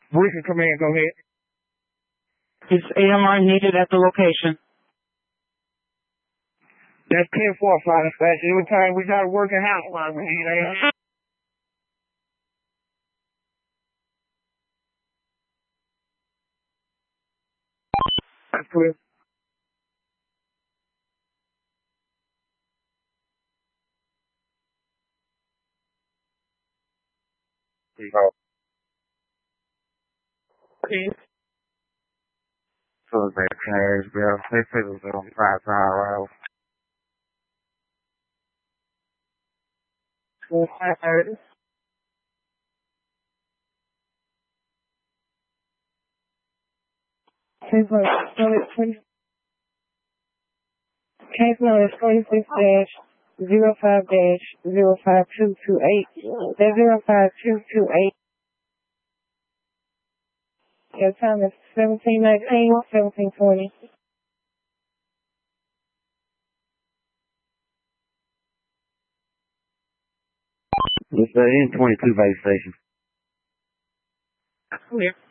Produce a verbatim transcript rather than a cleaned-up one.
Briefing command, go ahead. Is A M R needed at the location? That's ten four, flight dispatch. Every time we got a working house, we need A M R. That's clear. Please. So that cash, bro. They said it was on five hours. Case number Case number forty-six dash zero five dash zero five two two eight. That's zero five two two eight. Your time is seventeen nineteen, seventeen twenty. It's the N twenty-two base station. Clear.